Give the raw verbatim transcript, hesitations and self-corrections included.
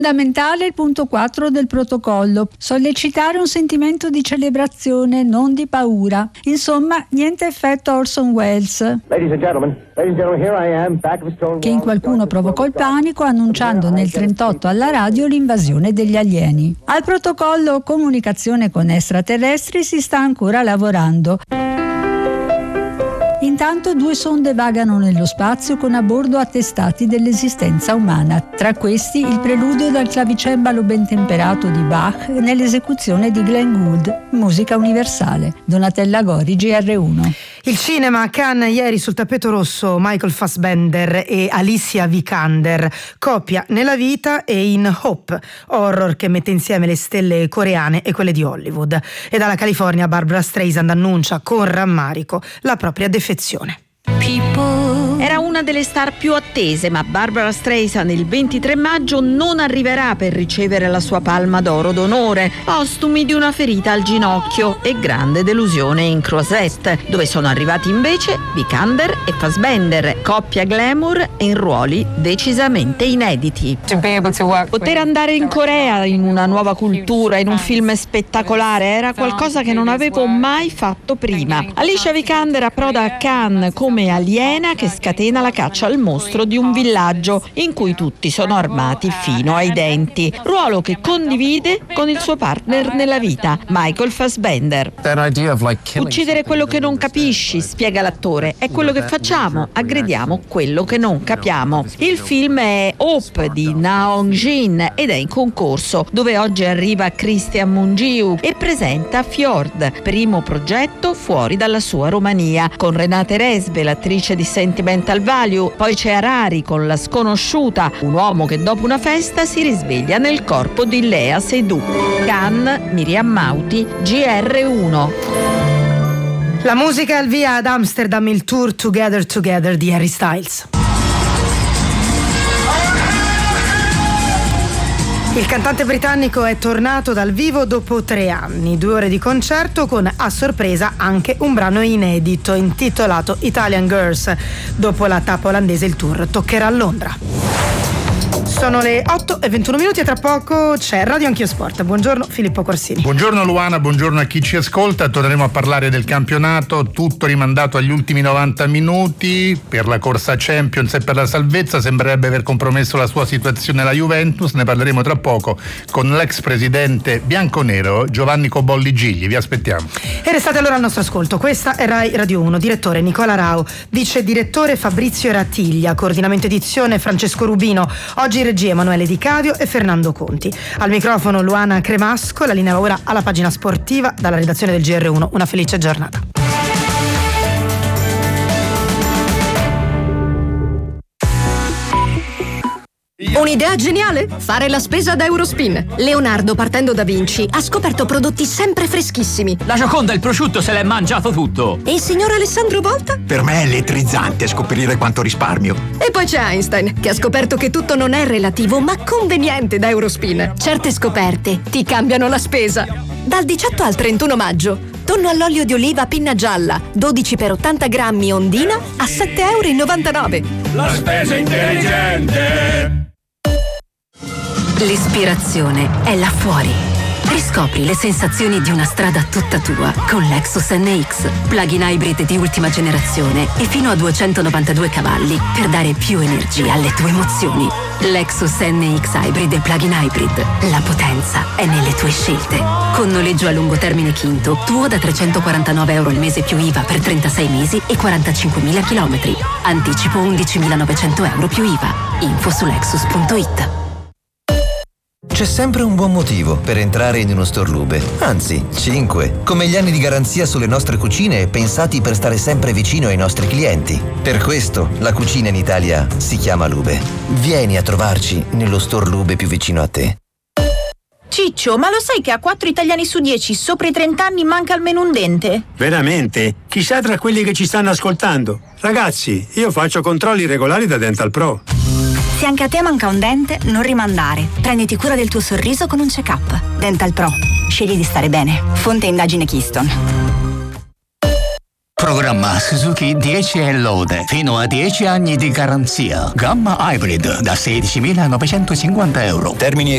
Fondamentale il punto quattro del protocollo, sollecitare un sentimento di celebrazione, non di paura. Insomma, niente effetto Orson Welles, Ladies and gentlemen, ladies and gentlemen, here I am, back of Stonewall. che in qualcuno provocò il panico annunciando nel trentotto alla radio l'invasione degli alieni. Al protocollo comunicazione con extraterrestri si sta ancora lavorando. Intanto due sonde vagano nello spazio con a bordo attestati dell'esistenza umana. Tra questi il preludio dal clavicembalo ben temperato di Bach nell'esecuzione di Glenn Gould, musica universale. Donatella Gori, G R uno. Il cinema a Cannes ieri sul tappeto rosso Michael Fassbender e Alicia Vikander, coppia nella vita e in Hope, horror che mette insieme le stelle coreane e quelle di Hollywood. E dalla California Barbra Streisand annuncia con rammarico la propria defezione. Era una delle star più attese, ma Barbra Streisand il ventitré maggio non arriverà per ricevere la sua palma d'oro d'onore, postumi di una ferita al ginocchio e grande delusione in Crozet, dove sono arrivati invece Vikander e Fassbender, coppia glamour in ruoli decisamente inediti. Poter andare in Corea, in una nuova cultura, in un film spettacolare, era qualcosa che non avevo mai fatto prima. Alicia Vikander approda a Cannes come aliena che scatena la caccia al mostro di un villaggio in cui tutti sono armati fino ai denti, ruolo che condivide con il suo partner nella vita, Michael Fassbender. Uccidere quello che non capisci, spiega l'attore, è quello che facciamo, aggrediamo quello che non capiamo. Il film è Hope di Naong Jin ed è in concorso, dove oggi arriva Christian Mungiu e presenta Fjord, primo progetto fuori dalla sua Romania, con Renate Resbe, l'attrice di Sentimental Value, poi c'è Harari con La sconosciuta, un uomo che dopo una festa si risveglia nel corpo di Lea Seydoux. Cannes, Miriam Mauti, G R uno. La musica al via ad Amsterdam, il tour Together Together di Harry Styles. Il cantante britannico è tornato dal vivo dopo tre anni, due ore di concerto con a sorpresa anche un brano inedito intitolato Italian Girls. Dopo la tappa olandese il tour toccherà a Londra. Sono le otto e ventuno minuti e tra poco c'è Radio Anch'io Sport. Buongiorno Filippo Corsini. Buongiorno Luana, buongiorno a chi ci ascolta. Torneremo a parlare del campionato, tutto rimandato agli ultimi novanta minuti per la corsa Champions e per la salvezza. Sembrerebbe aver compromesso la sua situazione la Juventus. Ne parleremo tra poco con l'ex presidente bianconero Giovanni Cobolli Gigli. Vi aspettiamo. E restate allora al nostro ascolto. Questa è Rai Radio uno. Direttore Nicola Rao, vice direttore Fabrizio Rattiglia, coordinamento edizione Francesco Rubino. Oggi in regia Emanuele Di Cavio e Fernando Conti. Al microfono Luana Cremasco. La linea ora alla pagina sportiva dalla redazione del G R uno. Una felice giornata. Un'idea geniale? Fare la spesa da Eurospin. Leonardo, partendo da Vinci, ha scoperto prodotti sempre freschissimi. La Gioconda, il prosciutto, se l'è mangiato tutto. E il signor Alessandro Volta? Per me è elettrizzante scoprire quanto risparmio. E poi c'è Einstein, che ha scoperto che tutto non è relativo, ma conveniente da Eurospin. Certe scoperte ti cambiano la spesa. Dal diciotto al trentuno maggio, tonno all'olio di oliva pinna gialla, dodici per ottanta grammi Ondina a sette e novantanove euro. La spesa intelligente. L'ispirazione è là fuori. Riscopri le sensazioni di una strada tutta tua con Lexus N X, plug-in hybrid di ultima generazione e fino a duecentonovantadue cavalli per dare più energia alle tue emozioni. Lexus N X Hybrid e plug-in hybrid. La potenza è nelle tue scelte. Con noleggio a lungo termine Quinto, tuo da trecentoquarantanove euro al mese più I V A per trentasei mesi e quarantacinquemila chilometri. Anticipo undicimilanovecento euro più I V A. Info su lexus punto it. C'è sempre un buon motivo per entrare in uno store Lube, anzi cinque, come gli anni di garanzia sulle nostre cucine pensati per stare sempre vicino ai nostri clienti. Per questo la cucina in Italia si chiama Lube. Vieni a trovarci nello store Lube più vicino a te. Ciccio, ma lo sai che a quattro italiani su dieci sopra i trenta anni manca almeno un dente? Veramente? Chissà tra quelli che ci stanno ascoltando. Ragazzi, io faccio controlli regolari da Dental Pro. Se anche a te manca un dente, non rimandare. Prenditi cura del tuo sorriso con un check-up. Dental Pro. Scegli di stare bene. Fonte indagine Keystone. Programma Suzuki dieci e lode. Fino a dieci anni di garanzia. Gamma Hybrid da sedicimilanovecentocinquanta euro. Termini